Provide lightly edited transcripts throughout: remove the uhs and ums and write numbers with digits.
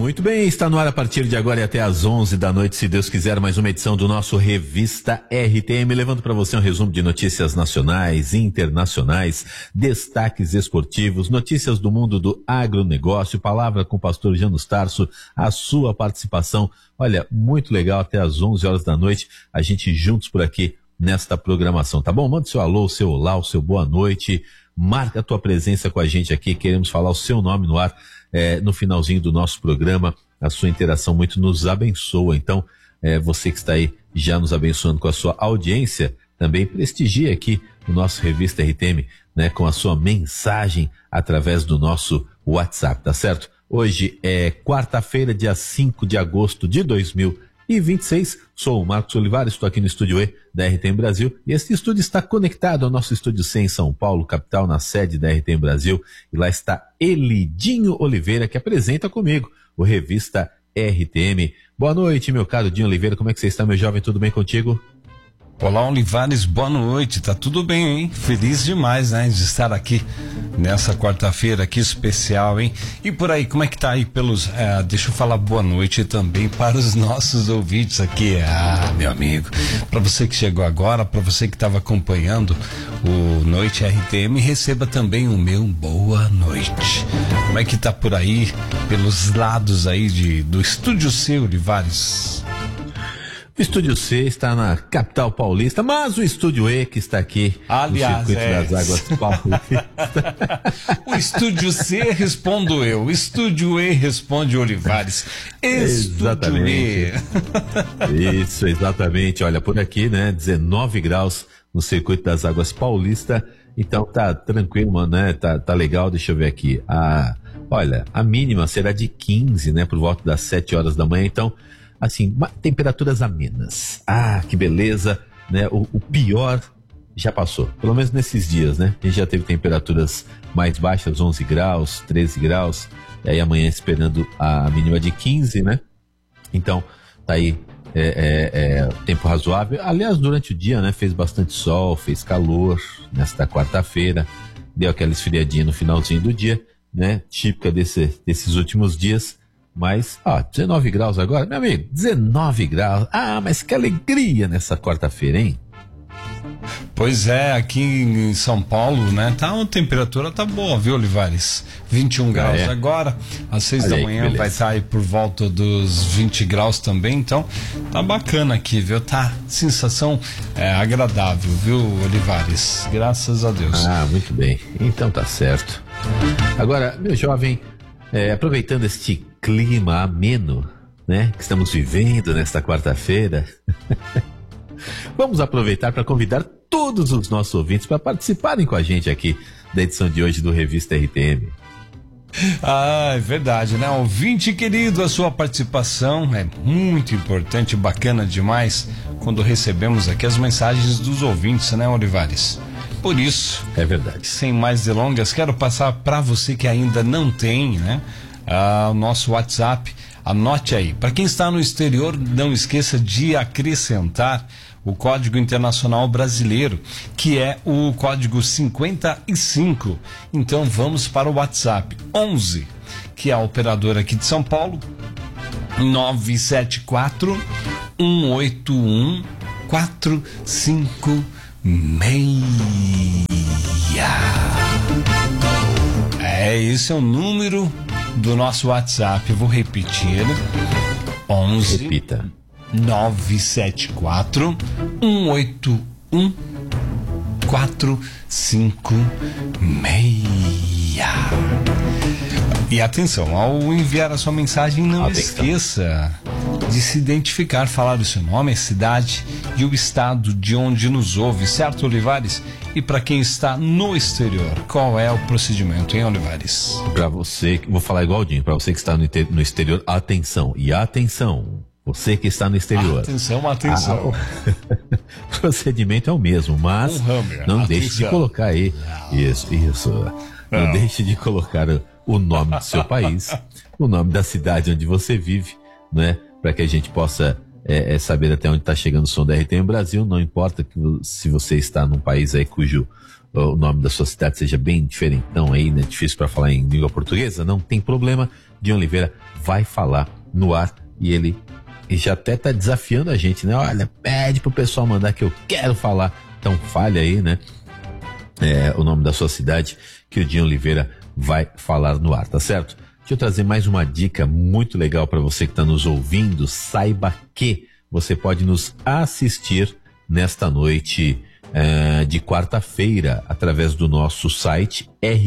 Muito bem, está no ar a partir de agora e até às 11 da noite, se Deus quiser, mais uma edição do nosso Revista RTM, levando para você um resumo de notícias nacionais, internacionais, destaques esportivos, notícias do mundo do agronegócio, palavra com o pastor Janus Tarso, a sua participação. Olha, muito legal, até às 11 horas da noite, a gente juntos por aqui nesta programação, tá bom? Manda seu alô, seu olá, o seu boa noite, marca a tua presença com a gente aqui, queremos falar o seu nome no ar. No finalzinho do nosso programa, a sua interação muito nos abençoa. Então, você que está aí já nos abençoando com a sua audiência, também prestigie aqui o nosso Revista RTM, né, com a sua mensagem através do nosso WhatsApp, tá certo? Hoje é quarta-feira, dia 5 de agosto de 2026. Sou o Marcos Olivares, estou aqui no Estúdio E da RTM Brasil e esse estúdio está conectado ao nosso Estúdio C em São Paulo, capital, na sede da RTM Brasil, e lá está Elidinho Oliveira, que apresenta comigo o Revista RTM. Boa noite, meu caro Dinho Oliveira, como é que você está, meu jovem, tudo bem contigo? Olá, Olivares, boa noite, tá tudo bem, hein? Feliz demais, né, de estar aqui nessa quarta-feira aqui especial, hein? E por aí, como é que tá aí pelos... deixa eu falar boa noite também para os nossos ouvintes aqui, meu amigo, para você que chegou agora, para você que estava acompanhando o Noite RTM, receba também o meu boa noite. Como é que tá por aí, pelos lados aí do Estúdio C, Olivares? O Estúdio C está na capital paulista, mas o Estúdio E que está aqui no Circuito das Águas Paulistas. O Estúdio C respondo eu, o Estúdio E responde Olivares. Exatamente. Isso, exatamente. Olha, por aqui, né, 19 graus no Circuito das Águas Paulista, então tá tranquilo, mano, né, tá legal, deixa eu ver aqui. Olha, a mínima será de 15, né, por volta das 7 horas da manhã, então... Assim, temperaturas amenas. Que beleza, né? O pior já passou, pelo menos nesses dias, né? A gente já teve temperaturas mais baixas, 11 graus, 13 graus, e aí amanhã esperando a mínima de 15, né? Então, tá aí tempo razoável. Aliás, durante o dia, né? Fez bastante sol, fez calor, nesta quarta-feira, deu aquela esfriadinha no finalzinho do dia, né? Típica desses últimos dias. Mas, 19 graus agora, meu amigo, 19 graus. Mas que alegria nessa quarta-feira, hein? Pois é, aqui em São Paulo, né, a temperatura tá boa, viu, Olivares? 21 graus agora, às 6 da manhã vai estar aí por volta dos 20 graus também, então tá bacana aqui, viu? Tá sensação agradável, viu, Olivares? Graças a Deus. Muito bem, então tá certo. Agora, meu jovem, aproveitando este clima ameno, né, que estamos vivendo nesta quarta-feira, vamos aproveitar para convidar todos os nossos ouvintes para participarem com a gente aqui da edição de hoje do Revista RTM. É verdade, né? Ouvinte querido, a sua participação é muito importante, bacana demais quando recebemos aqui as mensagens dos ouvintes, né, Olivares? Por isso, é verdade. Sem mais delongas, quero passar para você que ainda não tem, né? O nosso WhatsApp, anote aí. Para quem está no exterior, não esqueça de acrescentar o Código Internacional Brasileiro, que é o código 55. Então vamos para o WhatsApp 11, que é a operadora aqui de São Paulo, 974 181 456. Esse é o número do nosso WhatsApp. Vou repetir: 11 repita 974 181 456. E atenção, ao enviar a sua mensagem, não esqueça de se identificar, falar o seu nome, a cidade e o estado de onde nos ouve, certo, Olivares? E para quem está no exterior, qual é o procedimento, hein, Olivares? Para você, vou falar igual o Dinho, para você que está no exterior, atenção, e atenção, você que está no exterior. Atenção. O procedimento é o mesmo, mas não deixe de colocar aí, isso, não deixe de colocar o nome do seu país, o nome da cidade onde você vive, né? Para que a gente possa saber até onde está chegando o som da RTM Brasil. Não importa se você está num país aí cujo o nome da sua cidade seja bem diferentão aí, né? Difícil para falar em língua portuguesa, não tem problema. Dinho Oliveira vai falar no ar e ele já até tá desafiando a gente, né? Olha, pede pro pessoal mandar que eu quero falar. Então fale aí, né? O nome da sua cidade que o Dinho Oliveira vai falar no ar, tá certo? Deixa eu trazer mais uma dica muito legal para você que está nos ouvindo. Saiba que você pode nos assistir nesta noite de quarta-feira através do nosso site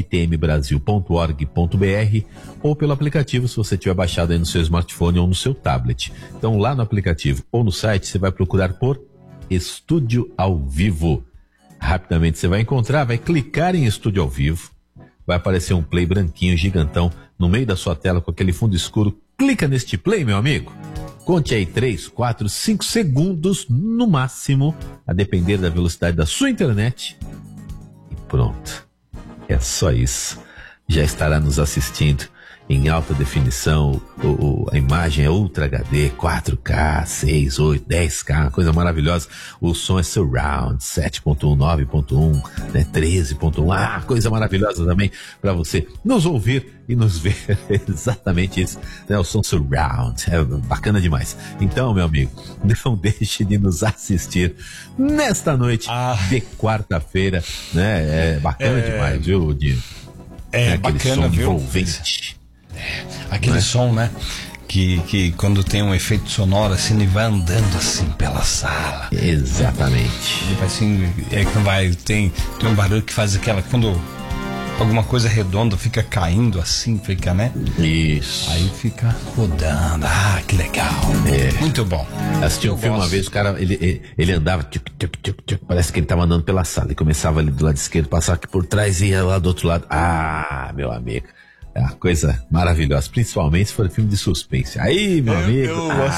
rtmbrasil.org.br ou pelo aplicativo, se você tiver baixado aí no seu smartphone ou no seu tablet. Então lá no aplicativo ou no site você vai procurar por Estúdio ao Vivo. Rapidamente você vai encontrar, vai clicar em Estúdio ao Vivo, vai aparecer um play branquinho, gigantão, no meio da sua tela com aquele fundo escuro. Clica neste play, meu amigo. Conte aí 3, 4, 5 segundos no máximo, a depender da velocidade da sua internet. E pronto. É só isso. Já estará nos assistindo em alta definição, a imagem é Ultra HD, 4K, 6, 8, 10K, uma coisa maravilhosa. O som é Surround, 7.1, 9.1, né, 13.1, coisa maravilhosa também para você nos ouvir e nos ver. Exatamente isso, né, o som Surround, é bacana demais. Então, meu amigo, não deixe de nos assistir nesta noite de quarta-feira, né, é bacana demais, viu, Dinho? É bacana, viu? Envolvente. Aquele som, né? Que quando tem um efeito sonoro assim, ele vai andando assim pela sala. Exatamente. Ele vai assim, tem um barulho que faz aquela, quando alguma coisa redonda fica caindo assim, fica, né? Isso. Aí fica rodando. Que legal. Muito bom. Assisti um filme uma vez, o cara, ele andava, parece que ele tava andando pela sala e começava ali do lado esquerdo, passava aqui por trás e ia lá do outro lado. Meu amigo. É uma coisa maravilhosa, principalmente se for filme de suspense. Aí, meu amigo.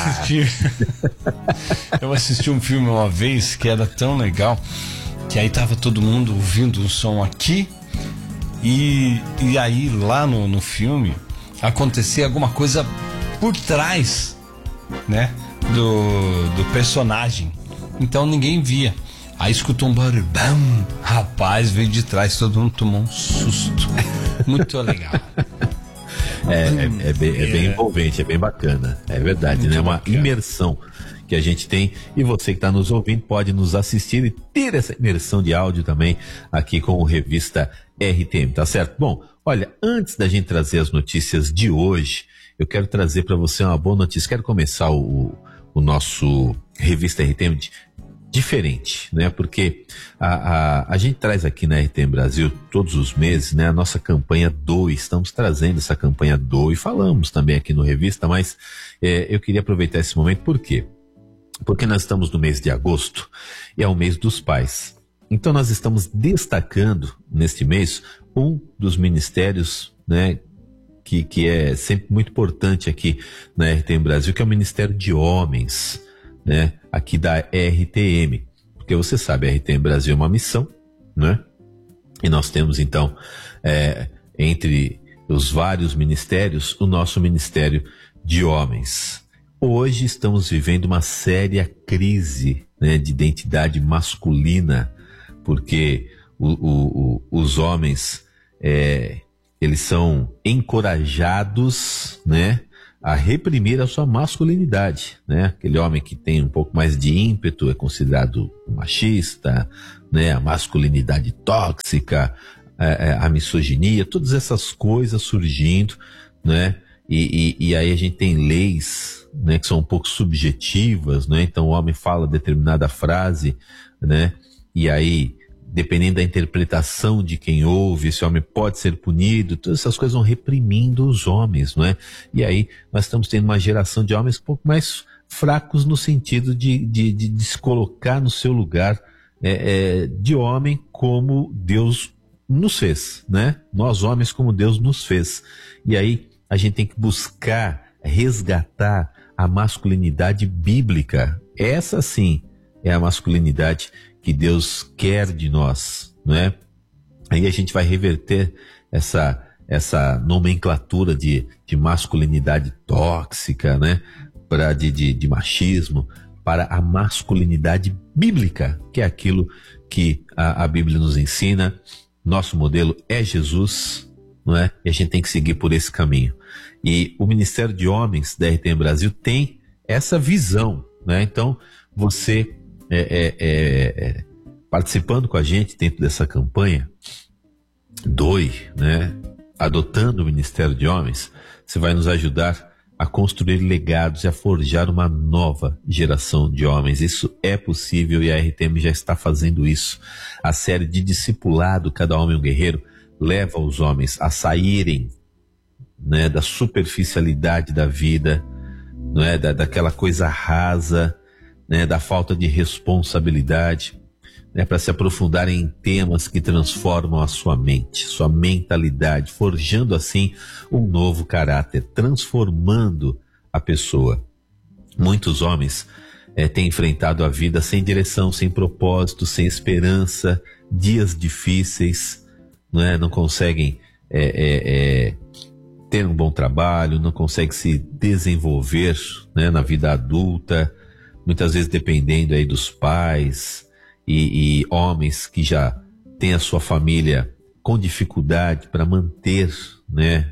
Eu assisti um filme uma vez que era tão legal que aí tava todo mundo ouvindo um som aqui e aí lá no filme acontecia alguma coisa por trás, né, do personagem. Então ninguém via. Aí escutou um barulho, bam, rapaz, veio de trás, todo mundo tomou um susto. Muito legal. É bem envolvente, é bem bacana. É verdade, muito, né? Uma imersão que a gente tem, e você que está nos ouvindo pode nos assistir e ter essa imersão de áudio também aqui com o Revista RTM, tá certo? Bom, olha, antes da gente trazer as notícias de hoje, eu quero trazer para você uma boa notícia. Quero começar o nosso Revista RTM diferente, né? Porque a gente traz aqui na RTM Brasil todos os meses, né? A nossa campanha Doe, estamos trazendo essa campanha Doe, falamos também aqui no Revista, mas eu queria aproveitar esse momento, por quê? Porque nós estamos no mês de agosto e é o mês dos pais. Então nós estamos destacando neste mês um dos ministérios, né? Que é sempre muito importante aqui na RTM Brasil, que é o Ministério de Homens, né, aqui da RTM, porque você sabe, a RTM Brasil é uma missão, né? E nós temos então, entre os vários ministérios, o nosso Ministério de Homens. Hoje estamos vivendo uma séria crise, né, de identidade masculina, porque os homens, eles são encorajados, né, a reprimir a sua masculinidade, né? Aquele homem que tem um pouco mais de ímpeto é considerado machista, né? A masculinidade tóxica, a misoginia, todas essas coisas surgindo, né? E aí a gente tem leis, né, que são um pouco subjetivas, né? Então o homem fala determinada frase, né? E aí, dependendo da interpretação de quem ouve, esse homem pode ser punido. Todas essas coisas vão reprimindo os homens, não é? E aí nós estamos tendo uma geração de homens um pouco mais fracos no sentido de se colocar no seu lugar de homem como Deus nos fez, né? Nós homens como Deus nos fez. E aí a gente tem que buscar resgatar a masculinidade bíblica. Essa sim é a masculinidade que Deus quer de nós, não é? Aí a gente vai reverter essa nomenclatura de masculinidade tóxica, né? De machismo, para a masculinidade bíblica, que é aquilo que a Bíblia nos ensina. Nosso modelo é Jesus, não é? E a gente tem que seguir por esse caminho. E o Ministério de Homens da RTM Brasil tem essa visão, né? Então, você participando com a gente dentro dessa campanha, doe, né? Adotando o Ministério de Homens, você vai nos ajudar a construir legados e a forjar uma nova geração de homens. Isso é possível e a RTM já está fazendo isso. A série de discipulado Cada Homem um Guerreiro leva os homens a saírem, né, da superficialidade da vida, não é, daquela coisa rasa, né, da falta de responsabilidade, né, para se aprofundarem em temas que transformam a sua mente, sua mentalidade, forjando assim um novo caráter, transformando a pessoa. Muitos homens têm enfrentado a vida sem direção, sem propósito, sem esperança, dias difíceis, não conseguem ter um bom trabalho, não conseguem se desenvolver, né, na vida adulta, muitas vezes dependendo aí dos pais, e homens que já têm a sua família com dificuldade para manter, né,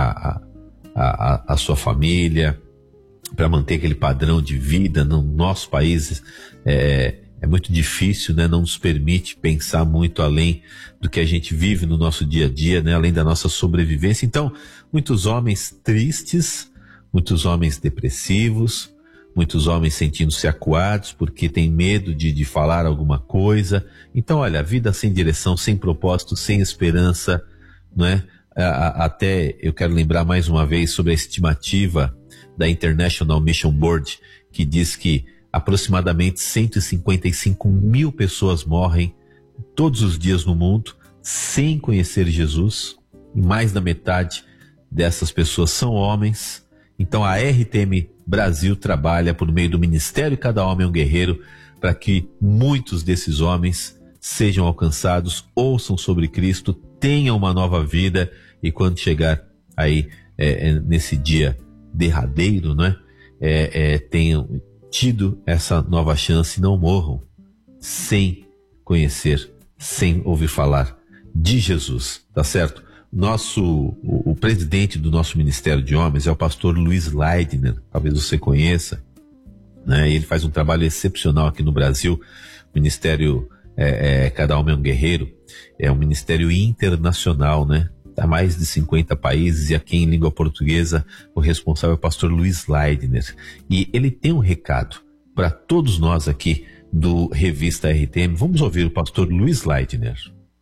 a sua família, para manter aquele padrão de vida. No nosso país é muito difícil, né, não nos permite pensar muito além do que a gente vive no nosso dia a dia, né, além da nossa sobrevivência. Então, muitos homens tristes, muitos homens depressivos, muitos homens sentindo-se acuados porque têm medo de falar alguma coisa. Então, olha, a vida sem direção, sem propósito, sem esperança, não é? Até eu quero lembrar mais uma vez sobre a estimativa da International Mission Board, que diz que aproximadamente 155 mil pessoas morrem todos os dias no mundo sem conhecer Jesus, e mais da metade dessas pessoas são homens. Então a RTM Brasil trabalha por meio do Ministério Cada Homem um Guerreiro para que muitos desses homens sejam alcançados, ouçam sobre Cristo, tenham uma nova vida e quando chegar aí nesse dia derradeiro, né, tenham tido essa nova chance e não morram sem conhecer, sem ouvir falar de Jesus, tá certo? O presidente do nosso Ministério de Homens é o pastor Luiz Leidner, talvez você conheça, né? Ele faz um trabalho excepcional aqui no Brasil. O Ministério Cada Homem um Guerreiro é um ministério internacional, né? Há mais de 50 países e aqui em língua portuguesa o responsável é o pastor Luiz Leidner. E ele tem um recado para todos nós aqui do Revista RTM. Vamos ouvir o pastor Luiz Leidner.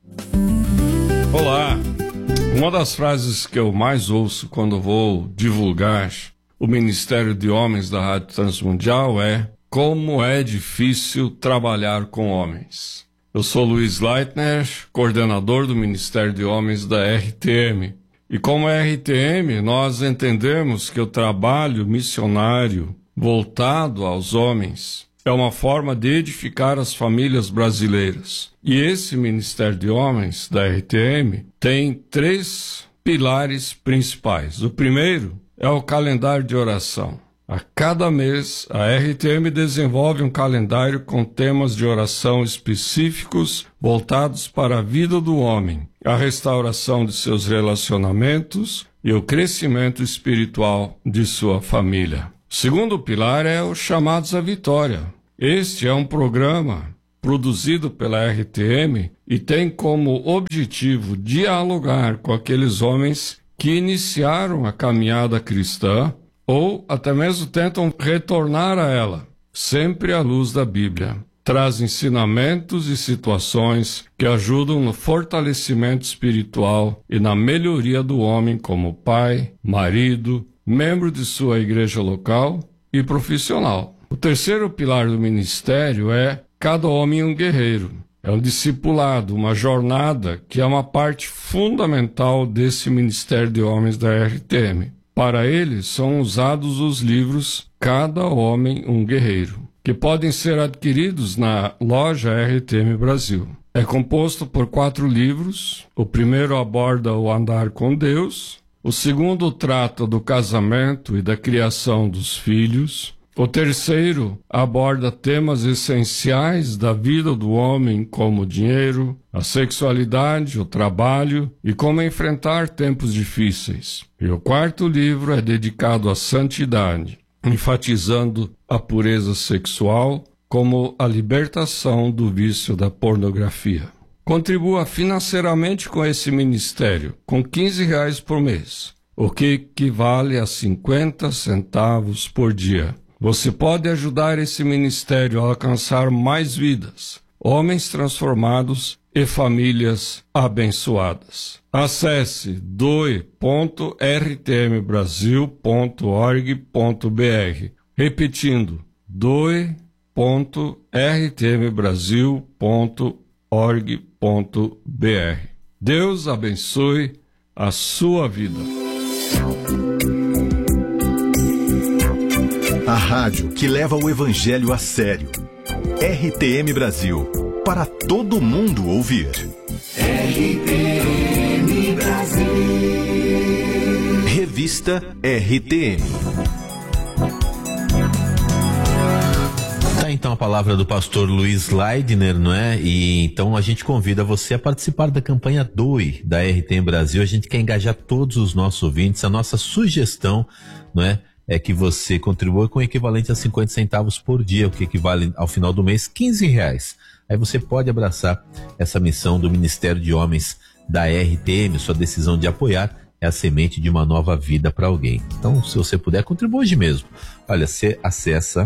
Olá! Uma das frases que eu mais ouço quando vou divulgar o Ministério de Homens da Rádio Transmundial é: como é difícil trabalhar com homens. Eu sou Luiz Leitner, coordenador do Ministério de Homens da RTM. E como RTM, nós entendemos que o trabalho missionário voltado aos homens é uma forma de edificar as famílias brasileiras. E esse Ministério de Homens da RTM tem 3 pilares principais. O primeiro é o calendário de oração. A cada mês, a RTM desenvolve um calendário com temas de oração específicos voltados para a vida do homem, a restauração de seus relacionamentos e o crescimento espiritual de sua família. O segundo pilar é os Chamados à Vitória. Este é um programa produzido pela RTM e tem como objetivo dialogar com aqueles homens que iniciaram a caminhada cristã ou até mesmo tentam retornar a ela, sempre à luz da Bíblia. Traz ensinamentos e situações que ajudam no fortalecimento espiritual e na melhoria do homem como pai, marido, membro de sua igreja local e profissional. O terceiro pilar do ministério é Cada Homem um Guerreiro. É um discipulado, uma jornada que é uma parte fundamental desse Ministério de Homens da RTM. Para ele são usados os livros Cada Homem um Guerreiro, que podem ser adquiridos na loja RTM Brasil. É composto por 4 livros. O primeiro aborda o andar com Deus. O segundo trata do casamento e da criação dos filhos. O terceiro aborda temas essenciais da vida do homem, como o dinheiro, a sexualidade, o trabalho e como enfrentar tempos difíceis. E o quarto livro é dedicado à santidade, enfatizando a pureza sexual como a libertação do vício da pornografia. Contribua financeiramente com esse ministério, com R$15 por mês, o que equivale a 50 centavos por dia. Você pode ajudar esse ministério a alcançar mais vidas, homens transformados e famílias abençoadas. Acesse doe.rtmbrasil.org.br. Repetindo, doe.rtmbrasil.org.br. Deus abençoe a sua vida. A rádio que leva o evangelho a sério. RTM Brasil, para todo mundo ouvir. RTM Brasil. Revista RTM. Tá então a palavra do pastor Luiz Leidner, não é? E então a gente convida você a participar da campanha DOE da RTM Brasil. A gente quer engajar todos os nossos ouvintes. A nossa sugestão, não é que você contribua com o equivalente a 50 centavos por dia, o que equivale ao final do mês R$15. Aí você pode abraçar essa missão do Ministério de Homens da RTM. Sua decisão de apoiar é a semente de uma nova vida para alguém. Então, se você puder, contribua hoje mesmo. Olha, você acessa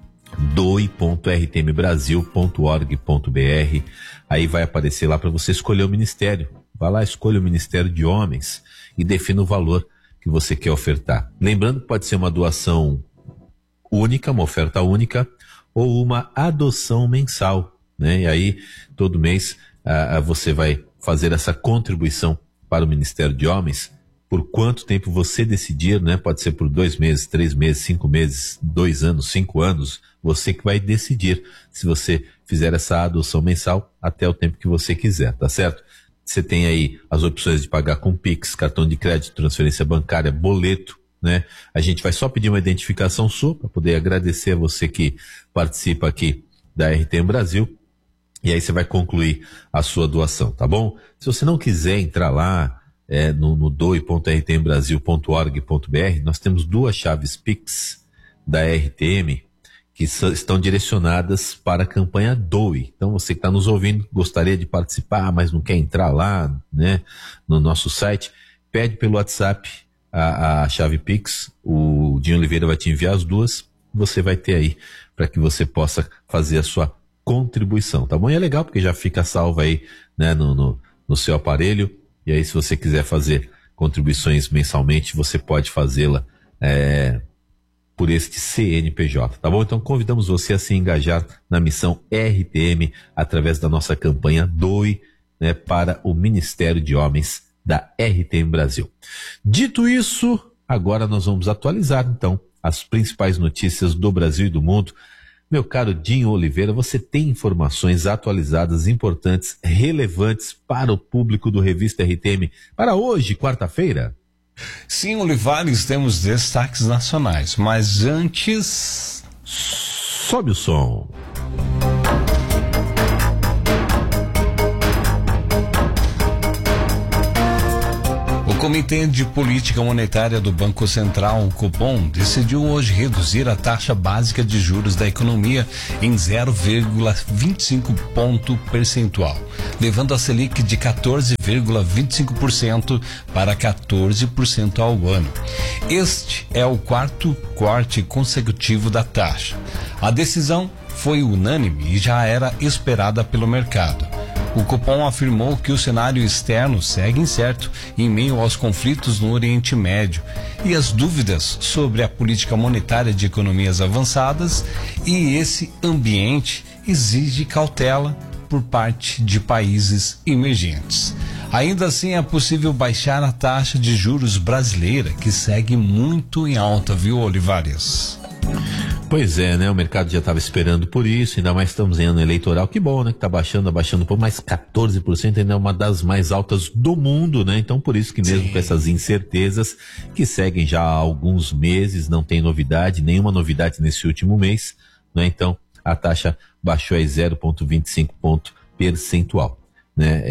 doe.rtmbrasil.org.br. Aí vai aparecer lá para você escolher o ministério. Vai lá, escolha o Ministério de Homens e defina o valor que você quer ofertar. Lembrando que pode ser uma doação única, uma oferta única, ou uma adoção mensal, né? E aí, todo mês, você vai fazer essa contribuição para o Ministério de Homens, por quanto tempo você decidir, né? Pode ser por 2 meses, 3 meses, 5 meses, 2 anos, 5 anos, você que vai decidir se você fizer essa adoção mensal até o tempo que você quiser, tá certo? Você tem aí as opções de pagar com Pix, cartão de crédito, transferência bancária, boleto, né? A gente vai só pedir uma identificação sua para poder agradecer a você que participa aqui da RTM Brasil. E aí você vai concluir a sua doação, tá bom? Se você não quiser entrar lá no doe.rtmbrasil.org.br, nós temos 2 chaves Pix da RTM que estão direcionadas para a campanha DOE. Então você que está nos ouvindo, gostaria de participar, mas não quer entrar lá, né, no nosso site, pede pelo WhatsApp a chave Pix, o Dinho Oliveira vai te enviar as 2, você vai ter aí para que você possa fazer a sua contribuição, tá bom? E é legal porque já fica salva aí, né, no seu aparelho, e aí se você quiser fazer contribuições mensalmente, você pode fazê-la por este CNPJ, tá bom? Então convidamos você a se engajar na missão RTM através da nossa campanha DOE, né, para o Ministério de Homens da RTM Brasil. Dito isso, agora nós vamos atualizar então as principais notícias do Brasil e do mundo. Meu caro Dinho Oliveira, você tem informações atualizadas, importantes, relevantes para o público do Revista RTM para hoje, quarta-feira? Sim, Olivares, temos destaques nacionais, mas antes... Sobe o som. O Comitê de Política Monetária do Banco Central, o Copom, decidiu hoje reduzir a taxa básica de juros da economia em 0,25 ponto percentual, levando a Selic de 14,25% para 14% ao ano. Este é o 4º corte consecutivo da taxa. A decisão foi unânime e já era esperada pelo mercado. O Copom afirmou que o cenário externo segue incerto em meio aos conflitos no Oriente Médio e as dúvidas sobre a política monetária de economias avançadas, e esse ambiente exige cautela por parte de países emergentes. Ainda assim, é possível baixar a taxa de juros brasileira, que segue muito em alta, viu, Olivares? Pois é, né? O mercado já estava esperando por isso, ainda mais estamos em ano eleitoral. Que bom, né? Que tá baixando um pouco, mais 14%, ainda é uma das mais altas do mundo, né? Então, por isso que mesmo com essas incertezas que seguem já há alguns meses, não tem novidade, nenhuma novidade nesse último mês, né? Então, a taxa baixou aí 0,25 ponto percentual, né?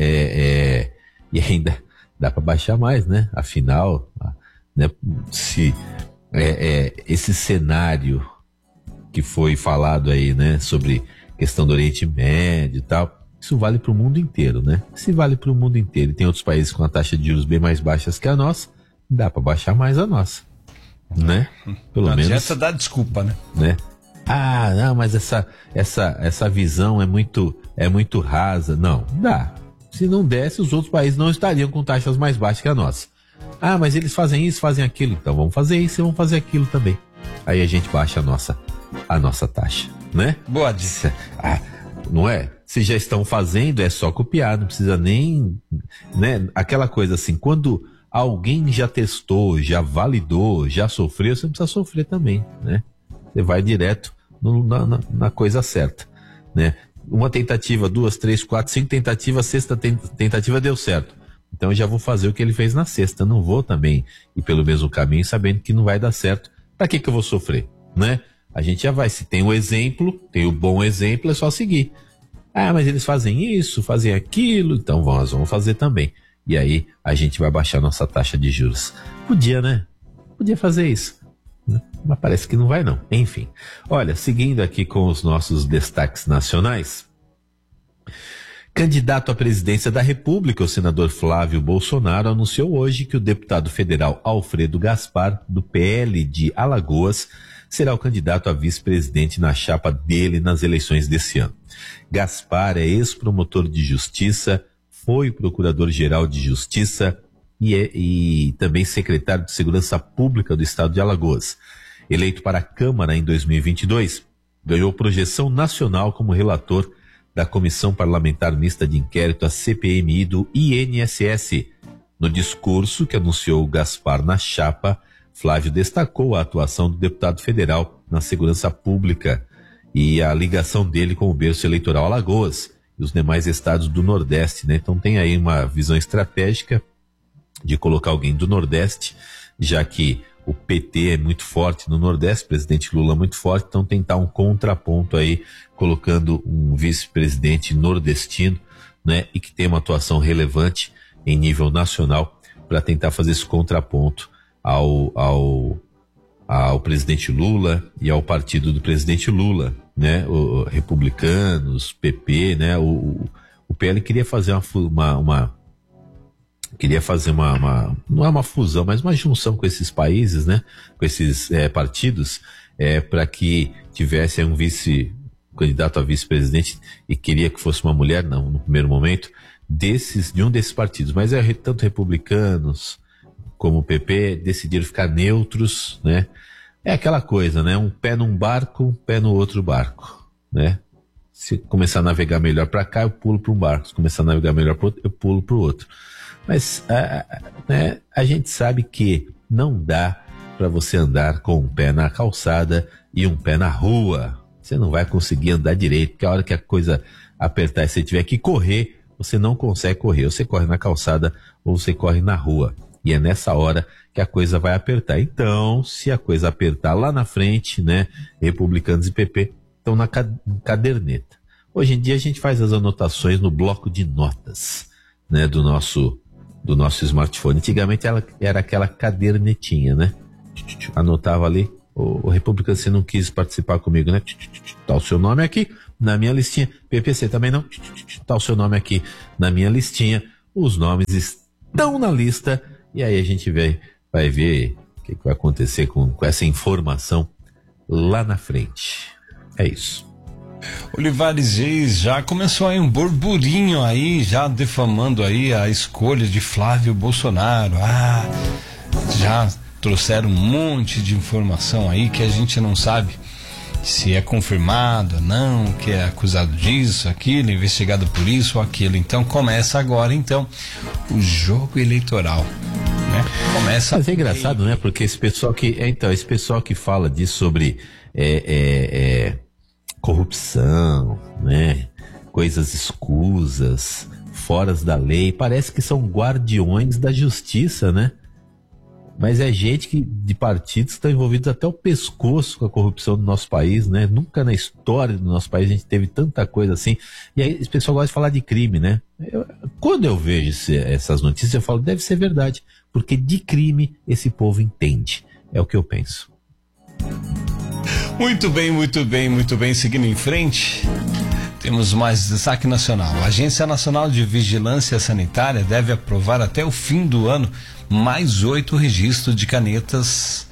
E ainda dá para baixar mais, né? Afinal, né? Se esse cenário que foi falado aí, né, sobre questão do Oriente Médio e tal, isso vale para o mundo inteiro, né? Se vale para o mundo inteiro e tem outros países com a taxa de juros bem mais baixas que a nossa, dá para baixar mais a nossa, né? Pelo não menos. adianta dar desculpa, né? Ah, não, mas essa visão é muito rasa. Não, dá. Se não desse, os outros países não estariam com taxas mais baixas que a nossa. Ah, mas eles fazem isso, fazem aquilo, então vamos fazer isso e vamos fazer aquilo também. Aí a gente baixa a nossa taxa, né? Boa dica. Não é? Se já estão fazendo, é só copiar, não precisa nem, né? Aquela coisa assim, quando alguém já testou, já validou, já sofreu, você não precisa sofrer também, né? Você vai direto na coisa certa, né? Uma tentativa, 2, 3, 4, 5 tentativas, sexta tentativa deu certo. Então eu já vou fazer o que ele fez na sexta, não vou também ir pelo mesmo caminho sabendo que não vai dar certo. Pra que eu vou sofrer, né? A gente já vai, se tem o exemplo, tem o bom exemplo, é só seguir. Ah, mas eles fazem isso, fazem aquilo, então nós vamos fazer também. E aí a gente vai baixar nossa taxa de juros. Podia, né? Podia fazer isso. Mas parece que não vai não. Enfim, olha, seguindo aqui com os nossos destaques nacionais. Candidato à presidência da República, o senador Flávio Bolsonaro anunciou hoje que o deputado federal Alfredo Gaspar, do PL de Alagoas, será o candidato a vice-presidente na chapa dele nas eleições desse ano. Gaspar é ex-promotor de justiça, foi procurador-geral de justiça e também secretário de Segurança Pública do estado de Alagoas. Eleito para a Câmara em 2022, ganhou projeção nacional como relator da Comissão Parlamentar Mista de Inquérito, a CPMI do INSS. No discurso que anunciou Gaspar na chapa, Flávio destacou a atuação do deputado federal na segurança pública e a ligação dele com o berço eleitoral Alagoas e os demais estados do Nordeste, né? Então tem aí uma visão estratégica de colocar alguém do Nordeste, já que o PT é muito forte no Nordeste, o presidente Lula muito forte, então tentar um contraponto aí, colocando um vice-presidente nordestino, né, e que tem uma atuação relevante em nível nacional para tentar fazer esse contraponto ao presidente Lula e ao partido do presidente Lula, né, o republicanos, PP, né, o PL queria fazer não é uma fusão, mas uma junção com esses países, né? Com esses partidos, para que tivesse um candidato a vice-presidente e queria que fosse uma mulher, não, no primeiro momento, de um desses partidos. Mas tanto republicanos como o PP decidiram ficar neutros, né? É aquela coisa, né? Um pé num barco, um pé no outro barco, né? Se começar a navegar melhor para cá, eu pulo para um barco. Se começar a navegar melhor para outro, eu pulo para o outro. Mas né, a gente sabe que não dá para você andar com um pé na calçada e um pé na rua. Você não vai conseguir andar direito, porque a hora que a coisa apertar e você tiver que correr, você não consegue correr. Ou você corre na calçada ou você corre na rua. E é nessa hora que a coisa vai apertar. Então, se a coisa apertar lá na frente, né, republicanos e PP estão na caderneta. Hoje em dia a gente faz as anotações no bloco de notas, né, do nosso smartphone. Antigamente ela era aquela cadernetinha, né? Anotava ali, o republicano, você não quis participar comigo, né? Tá o seu nome aqui na minha listinha. PPC também não. Tá o seu nome aqui na minha listinha. Os nomes estão na lista e aí a gente vai ver o que vai acontecer com essa informação lá na frente. É isso. Olivares Reis, já começou aí um burburinho aí, já defamando aí a escolha de Flávio Bolsonaro. Já trouxeram um monte de informação aí que a gente não sabe se é confirmado ou não, que é acusado disso, aquilo, investigado por isso ou aquilo. Então começa agora então o jogo eleitoral, né? né? Começa. Mas é engraçado, né? Porque esse pessoal que fala disso sobre corrupção, né? Coisas escusas, foras da lei, parece que são guardiões da justiça, né? Mas é gente de partidos que estão envolvidos até o pescoço com a corrupção do nosso país, né? Nunca na história do nosso país a gente teve tanta coisa assim. E aí esse pessoal gosta de falar de crime, né? Quando eu vejo essas notícias, eu falo, deve ser verdade. Porque de crime esse povo entende. É o que eu penso. Muito bem, muito bem, muito bem. Seguindo em frente, temos mais destaque nacional. A Agência Nacional de Vigilância Sanitária deve aprovar até o fim do ano mais 8 registros de canetas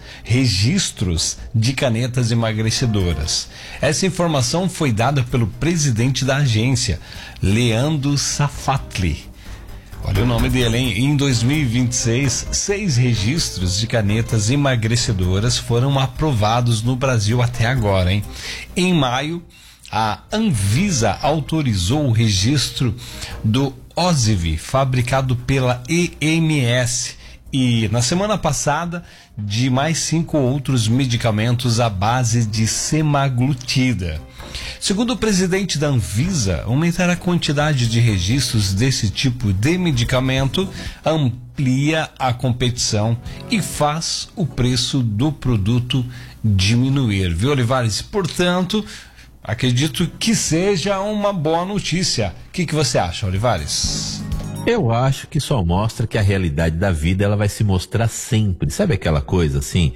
emagrecedoras. Essa informação foi dada pelo presidente da agência, Leandro Safatli. Olha o nome dele, hein? Em 2026, 6 registros de canetas emagrecedoras foram aprovados no Brasil até agora, hein? Em maio, a Anvisa autorizou o registro do Ozivy, fabricado pela EMS, e na semana passada de mais 5 outros medicamentos à base de semaglutida. Segundo o presidente da Anvisa, aumentar a quantidade de registros desse tipo de medicamento amplia a competição e faz o preço do produto diminuir. Viu, Olivares? Portanto, acredito que seja uma boa notícia. O que você acha, Olivares? Eu acho que só mostra que a realidade da vida ela vai se mostrar sempre. Sabe aquela coisa assim?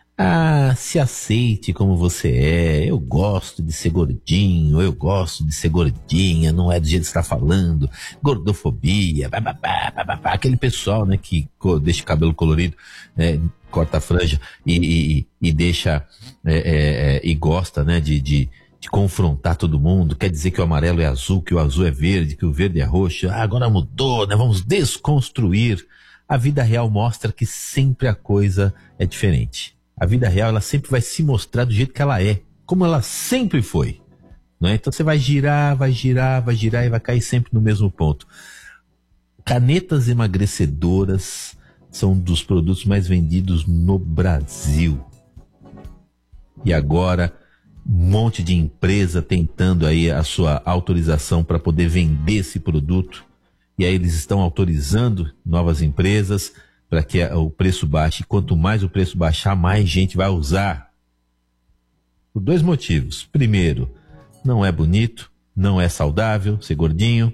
Se aceite como você é. Eu gosto de ser gordinho, eu gosto de ser gordinha, não é do jeito que você está falando. Gordofobia, aquele pessoal, né, que deixa o cabelo colorido, corta a franja e deixa e gosta, né, de confrontar todo mundo, quer dizer que o amarelo é azul, que o azul é verde, que o verde é roxo, agora mudou, né? Vamos desconstruir. A vida real mostra que sempre a coisa é diferente. A vida real, ela sempre vai se mostrar do jeito que ela é, como ela sempre foi, né? Então você vai girar e vai cair sempre no mesmo ponto. Canetas emagrecedoras são um dos produtos mais vendidos no Brasil. E agora um monte de empresa tentando aí a sua autorização para poder vender esse produto. E aí eles estão autorizando novas empresas para que o preço baixe. E quanto mais o preço baixar, mais gente vai usar. Por 2 motivos. Primeiro, não é bonito, não é saudável ser gordinho.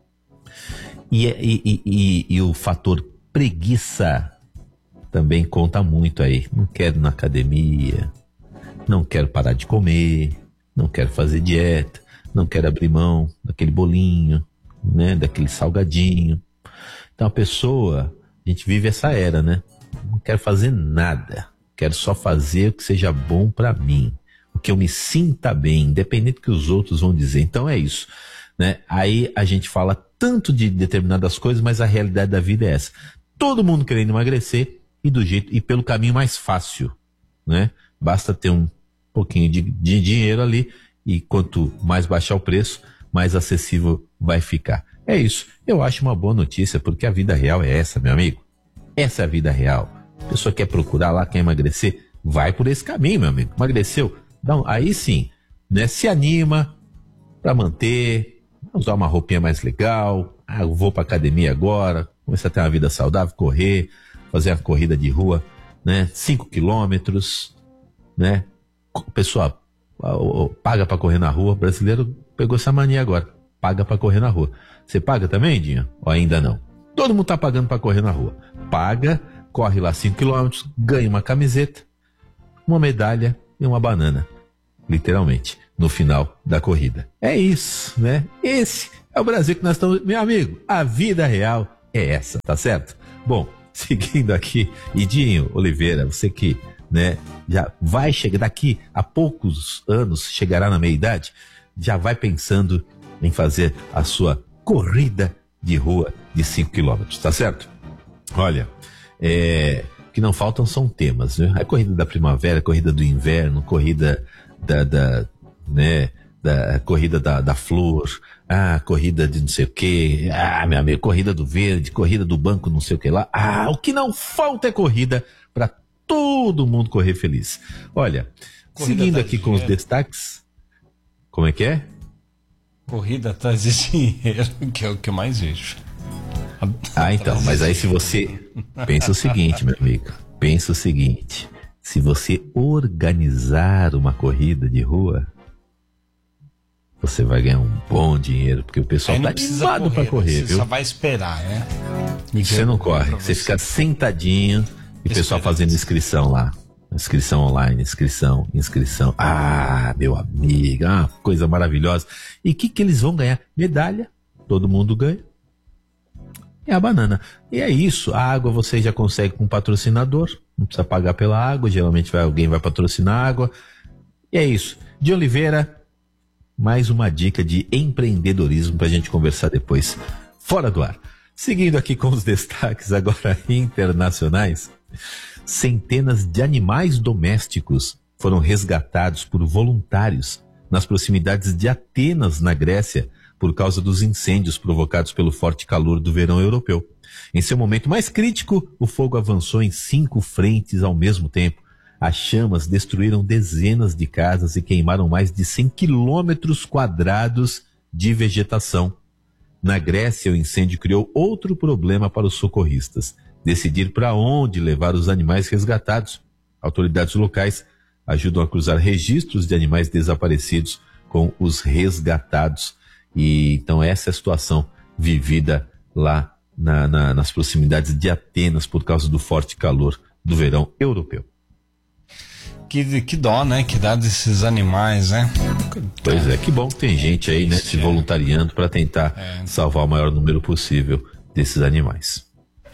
E o fator preguiça também conta muito aí. Não quero ir na academia, não quero parar de comer, não quero fazer dieta, não quero abrir mão daquele bolinho, né, daquele salgadinho. Então a gente vive essa era, né? Não quero fazer nada, quero só fazer o que seja bom para mim, o que eu me sinta bem, independente do que os outros vão dizer. Então é isso, né? Aí a gente fala tanto de determinadas coisas, mas a realidade da vida é essa. Todo mundo querendo emagrecer e pelo caminho mais fácil, né? Basta ter um pouquinho de dinheiro ali e quanto mais baixar o preço, mais acessível vai ficar. É isso. Eu acho uma boa notícia porque a vida real é essa, meu amigo. Essa é a vida real. A pessoa quer procurar lá, quer emagrecer, vai por esse caminho, meu amigo. Emagreceu? Aí sim, né? Se anima para manter, usar uma roupinha mais legal. Eu vou para academia agora, começar a ter uma vida saudável, correr, fazer uma corrida de rua, né? 5 quilômetros, né? Pessoal, paga pra correr na rua. O brasileiro pegou essa mania agora. Paga pra correr na rua. Você paga também, Dinha? Ou ainda não? Todo mundo tá pagando pra correr na rua. Paga, corre lá 5 quilômetros, ganha uma camiseta, uma medalha e uma banana. Literalmente, no final da corrida. É isso, né? Esse é o Brasil que nós estamos... Meu amigo, a vida real é essa, tá certo? Bom, seguindo aqui, Idinho Oliveira, você que, né, já vai chegar, daqui a poucos anos, chegará na meia-idade, já vai pensando em fazer a sua corrida de rua de 5 quilômetros, tá certo? Olha, o que não faltam são temas, né? A corrida da primavera, a corrida do inverno, corrida da corrida da flor, corrida de não sei o quê, meu amigo, corrida do verde, corrida do banco não sei o que lá. O que não falta é corrida para todo mundo correr feliz. Olha, corrida seguindo aqui com os destaques, como é que é? Corrida atrás de dinheiro, que é o que eu mais vejo. Então, mas aí se você pensa o seguinte, meu amigo, se você organizar uma corrida de rua, você vai ganhar um bom dinheiro, porque o pessoal tá animado para correr, viu? Você só vai esperar, né? Você não corre, você fica sentadinho e o pessoal fazendo inscrição lá. Inscrição online, inscrição. Meu amigo, coisa maravilhosa. E o que eles vão ganhar? Medalha, todo mundo ganha. É a banana. E é isso, a água você já consegue com um patrocinador, não precisa pagar pela água, geralmente alguém vai patrocinar a água. E é isso. De Oliveira, mais uma dica de empreendedorismo pra gente conversar depois, fora do ar. Seguindo aqui com os destaques agora internacionais, centenas de animais domésticos foram resgatados por voluntários nas proximidades de Atenas, na Grécia, por causa dos incêndios provocados pelo forte calor do verão europeu. Em seu momento mais crítico, o fogo avançou em 5 frentes ao mesmo tempo. As chamas destruíram dezenas de casas e queimaram mais de 100 quilômetros quadrados de vegetação. Na Grécia, o incêndio criou outro problema para os socorristas: decidir para onde levar os animais resgatados. Autoridades locais ajudam a cruzar registros de animais desaparecidos com os resgatados. E então essa é a situação vivida lá nas proximidades de Atenas por causa do forte calor do verão europeu. Que dó, né? Que dá desses animais, né? Pois é, que bom que tem gente aí, né, se voluntariando para tentar salvar o maior número possível desses animais.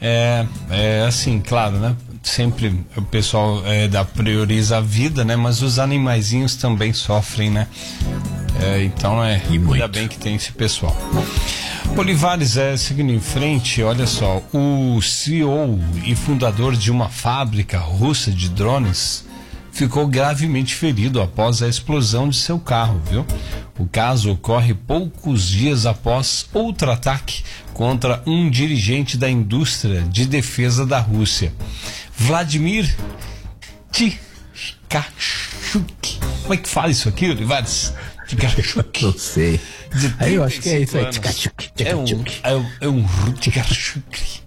Assim, claro, né? Sempre o pessoal prioriza a vida, né? Mas os animaizinhos também sofrem, né? Então ainda bem que tem esse pessoal. Olivares, seguindo em frente, olha só, o CEO e fundador de uma fábrica russa de drones ficou gravemente ferido após a explosão de seu carro, viu? O caso ocorre poucos dias após outro ataque contra um dirigente da indústria de defesa da Rússia, Vladimir Tkachuk. Como é que fala isso aqui, Olivares? Tkachuk. Não sei. Aí eu acho que é isso aí. É um Tkachuk.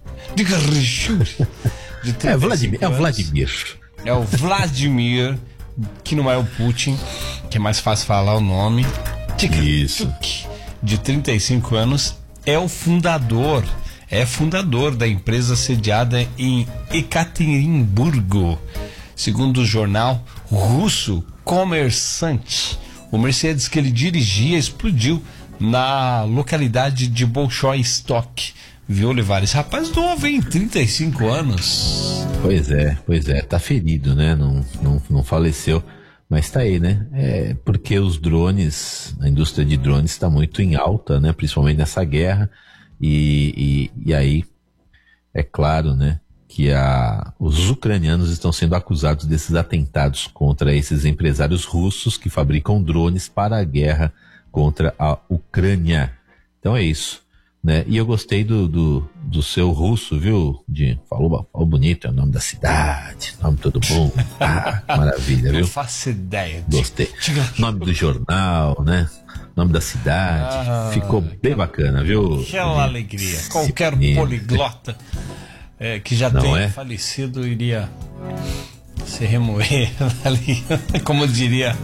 É o Vladimir. É o Vladimir, que não é o Putin, que é mais fácil falar o nome. Isso. De 35 anos, é fundador da empresa sediada em Ekaterimburgo. Segundo o jornal russo Kommersant, o Mercedes que ele dirigia explodiu na localidade de Bolshoi-Stok. Viu, Olivares? Rapaz novo, hein? 35 anos. Pois é, tá ferido, né? Não faleceu, mas tá aí, né? Porque os drones, a indústria de drones está muito em alta, né? Principalmente nessa guerra, e aí é claro, né? Que os ucranianos estão sendo acusados desses atentados contra esses empresários russos que fabricam drones para a guerra contra a Ucrânia. Então é isso. Né? E eu gostei do seu russo, viu, Dinho? Falou bonito, é o nome da cidade, nome todo bom. Maravilha, viu? Eu faço ideia. Gostei. Nome do jornal, né? Nome da cidade. Ficou bem bacana, viu? Aquela alegria. Qualquer poliglota que já tenha falecido iria se remoer ali, como diria.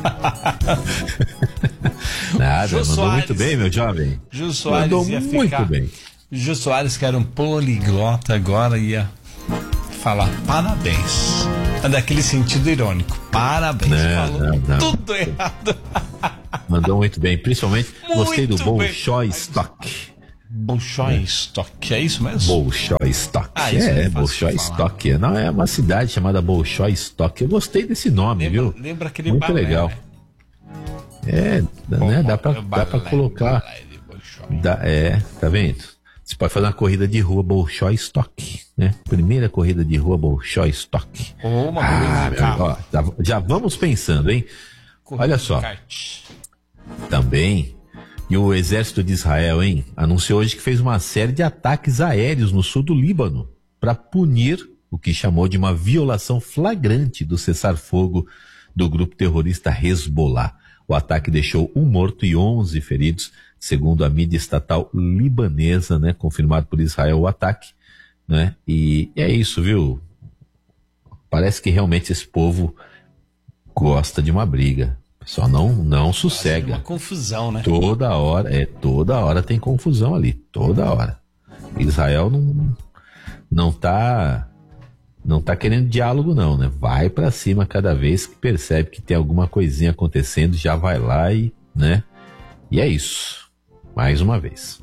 Nada, Jô mandou Soares, muito bem, meu jovem. Jô Soares mandou muito bem. Jô Soares, que era um poliglota, agora ia falar parabéns. Daquele sentido irônico. Parabéns. Não. Tudo errado. Mandou muito bem, principalmente gostei do Bolshoi-Stok. Bolshoi-Stok, é isso mesmo? Bolshoi-Stok. Bolshoi-Stok. Não, é uma cidade chamada Bolshoi-Stok. Eu gostei desse nome, viu? Lembra aquele muito balé, legal. Né? Né? Dá pra colocar. Tá vendo? Você pode fazer uma corrida de rua Bolshoi-Stok, né? Primeira corrida de rua Bolshoi-Stok. Uma corrida de carro. Já vamos pensando, hein? Olha só. Também. E o exército de Israel, hein, anunciou hoje que fez uma série de ataques aéreos no sul do Líbano para punir o que chamou de uma violação flagrante do cessar-fogo do grupo terrorista Hezbollah. O ataque deixou 1 morto e 11 feridos, segundo a mídia estatal libanesa, né, confirmado por Israel o ataque, né, e é isso, viu? Parece que realmente esse povo gosta de uma briga. Só não sossega. Uma confusão, né? Toda hora tem confusão ali, toda hora. Israel não tá querendo diálogo não, né? Vai pra cima cada vez que percebe que tem alguma coisinha acontecendo, já vai lá e, né? E é isso. Mais uma vez.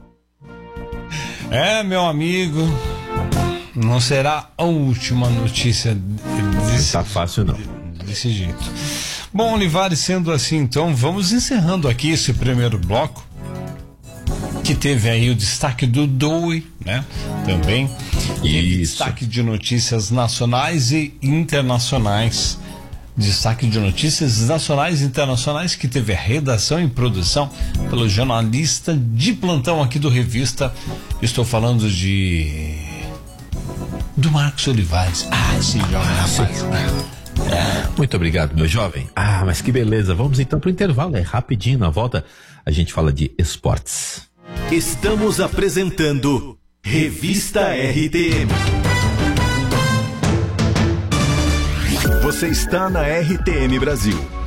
Meu amigo, não será a última notícia Não tá fácil não. Desse jeito. Bom, Olivares, sendo assim, então, vamos encerrando aqui esse primeiro bloco, que teve aí o destaque do DOE, né? Também. E destaque de notícias nacionais e internacionais. Destaque de notícias nacionais e internacionais que teve a redação e produção pelo jornalista de plantão aqui do Revista. Estou falando do Marcos Olivares. Esse jovem rapaz. Muito obrigado, meu jovem. Mas que beleza. Vamos então pro intervalo. É rapidinho, na volta a gente fala de esportes. Estamos apresentando Revista RTM. Você está na RTM Brasil.